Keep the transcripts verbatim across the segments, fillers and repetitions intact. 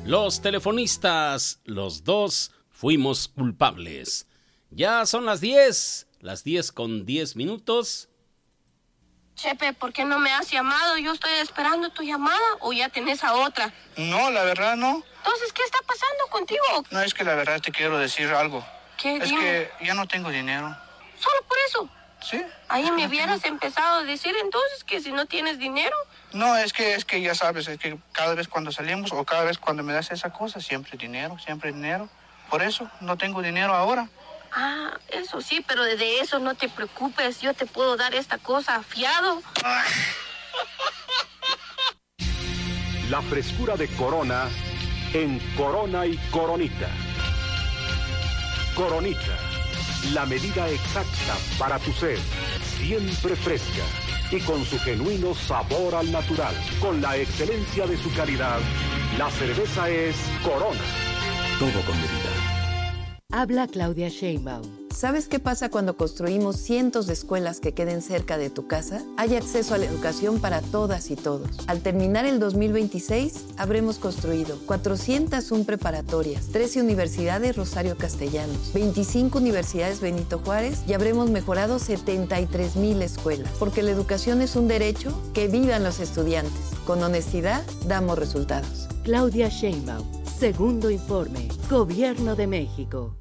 Los telefonistas, los dos fuimos culpables. Ya son las diez, las diez con diez minutos. Chepe, ¿por qué no me has llamado? Yo estoy esperando tu llamada, ¿o ya tenés a otra? No, la verdad no. Entonces, ¿qué está pasando contigo? No, es que la verdad te quiero decir algo. ¿Qué? Es Dime. que ya no tengo dinero. ¿Solo por eso? Sí. Ahí es que me no hubieras tengo. empezado a decir entonces que si no tienes dinero. No, es que, es que ya sabes, es que cada vez cuando salimos o cada vez cuando me das esa cosa, siempre dinero, siempre dinero. Por eso no tengo dinero ahora. Ah, eso sí, pero de eso no te preocupes. Yo te puedo dar esta cosa fiado. La frescura de Corona en Corona y Coronita. Coronita, la medida exacta para tu sed, siempre fresca y con su genuino sabor al natural. Con la excelencia de su calidad, la cerveza es Corona. Todo con medida. Habla Claudia Sheinbaum. ¿Sabes qué pasa cuando construimos cientos de escuelas que queden cerca de tu casa? Hay acceso a la educación para todas y todos. Al terminar el dos mil veintiséis, habremos construido cuatrocientas una preparatorias, trece universidades Rosario Castellanos, veinticinco universidades Benito Juárez y habremos mejorado setenta y tres mil escuelas. Porque la educación es un derecho, que vivan los estudiantes. Con honestidad, damos resultados. Claudia Sheinbaum. Segundo informe. Gobierno de México.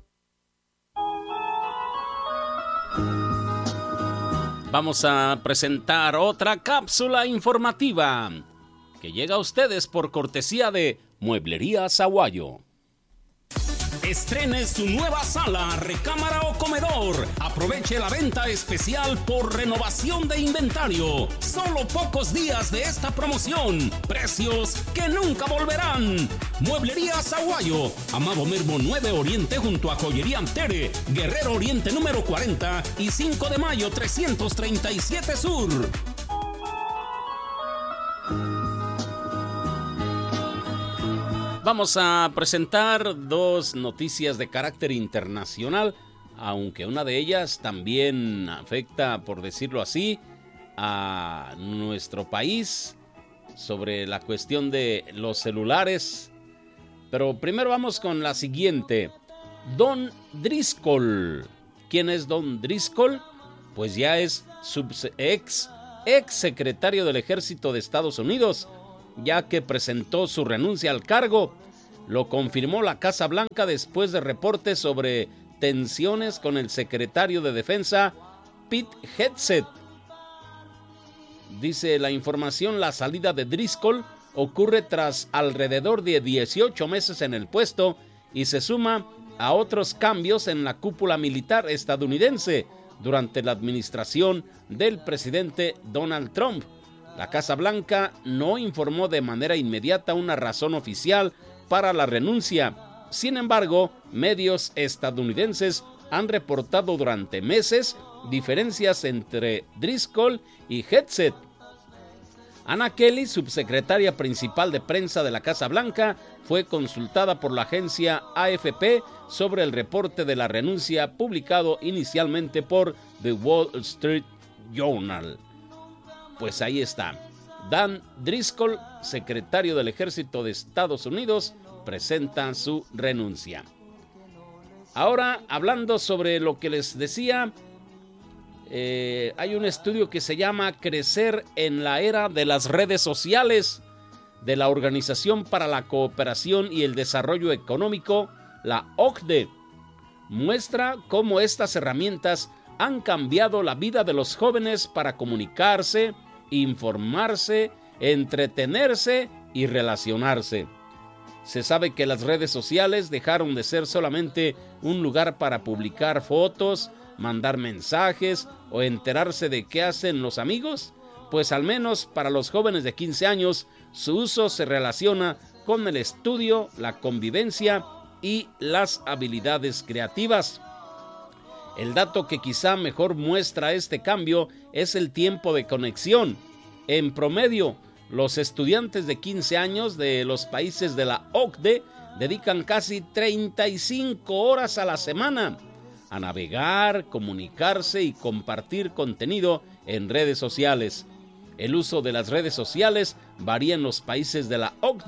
Vamos a presentar otra cápsula informativa que llega a ustedes por cortesía de Mueblería Zaguayo. Estrene su nueva sala, recámara o comedor. Aproveche la venta especial por renovación de inventario. Solo pocos días de esta promoción. Precios que nunca volverán. Mueblería Zaguayo. Amado Mermo nueve Oriente junto a Joyería Antere. Guerrero Oriente número cuarenta y cinco de mayo trescientos treinta y siete Sur. Vamos a presentar dos noticias de carácter internacional, aunque una de ellas también afecta, por decirlo así, a nuestro país sobre la cuestión de los celulares. Pero primero vamos con la siguiente. Don Driscoll. ¿Quién es Don Driscoll? Pues ya es subse- ex, ex secretario del Ejército de Estados Unidos, ya que presentó su renuncia al cargo. Lo confirmó la Casa Blanca después de reportes sobre tensiones con el secretario de Defensa, Pete Hegseth. Dice la información, la salida de Driscoll ocurre tras alrededor de dieciocho meses en el puesto y se suma a otros cambios en la cúpula militar estadounidense durante la administración del presidente Donald Trump. La Casa Blanca no informó de manera inmediata una razón oficial para la renuncia. Sin embargo, medios estadounidenses han reportado durante meses diferencias entre Driscoll y Hegseth. Anna Kelly, subsecretaria principal de prensa de la Casa Blanca, fue consultada por la agencia A F P sobre el reporte de la renuncia publicado inicialmente por The Wall Street Journal. Pues ahí está. Dan Driscoll, secretario del Ejército de Estados Unidos, presenta su renuncia. Ahora, hablando sobre lo que les decía, eh, hay un estudio que se llama Crecer en la era de las redes sociales, de la Organización para la Cooperación y el Desarrollo Económico, la O C D E. Muestra cómo estas herramientas han cambiado la vida de los jóvenes para comunicarse, informarse, entretenerse y relacionarse. Se sabe que las redes sociales dejaron de ser solamente un lugar para publicar fotos, mandar mensajes o enterarse de qué hacen los amigos, pues al menos para los jóvenes de quince años, su uso se relaciona con el estudio, la convivencia y las habilidades creativas. El dato que quizá mejor muestra este cambio es el tiempo de conexión. En promedio, los estudiantes de quince años de los países de la O C D E dedican casi treinta y cinco horas a la semana a navegar, comunicarse y compartir contenido en redes sociales. El uso de las redes sociales varía en los países de la O C D E,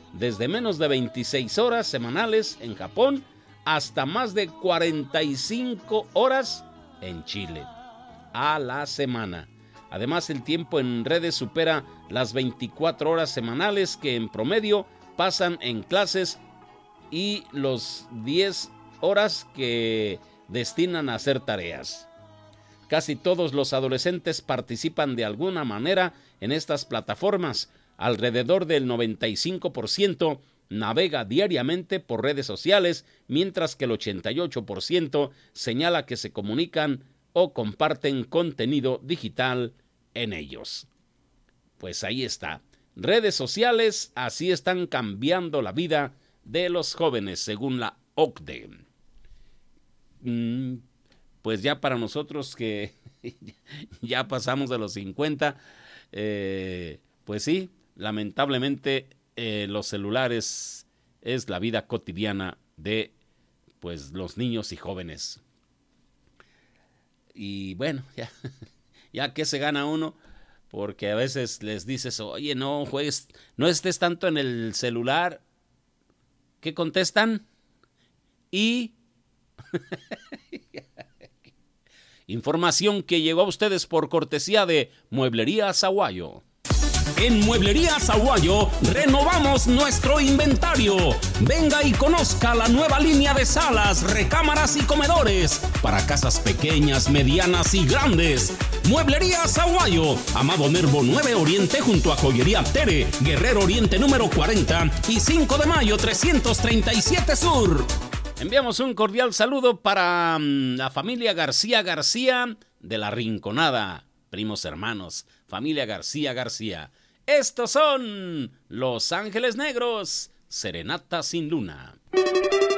desde menos de veintiséis horas semanales en Japón hasta más de cuarenta y cinco horas en Chile a la semana. Además, el tiempo en redes supera las veinticuatro horas semanales que en promedio pasan en clases y los diez horas que destinan a hacer tareas. Casi todos los adolescentes participan de alguna manera en estas plataformas. Alrededor del noventa y cinco por ciento navega diariamente por redes sociales, mientras que el ochenta y ocho por ciento señala que se comunican o comparten contenido digital en ellos. Pues ahí está. Redes sociales así están cambiando la vida de los jóvenes, según la O C D E. Mm, pues ya para nosotros que ya pasamos de los cincuenta, eh, pues sí, lamentablemente eh, los celulares es la vida cotidiana de pues los niños y jóvenes. Y bueno, ya, ya que se gana uno, porque a veces les dices, oye, no juegues, no estés tanto en el celular. ¿Qué contestan? Y información que llegó a ustedes por cortesía de Mueblería Zaguayo. En Mueblería Zaguayo renovamos nuestro inventario. Venga y conozca la nueva línea de salas, recámaras y comedores para casas pequeñas, medianas y grandes. Mueblería Zaguayo, Amado Nervo nueve Oriente junto a Joyería Tere, Guerrero Oriente número cuarenta y cinco de mayo trescientos treinta y siete Sur. Enviamos un cordial saludo para um, la familia García García de La Rinconada, primos hermanos, familia García García. Estos son Los Ángeles Negros, Serenata sin Luna.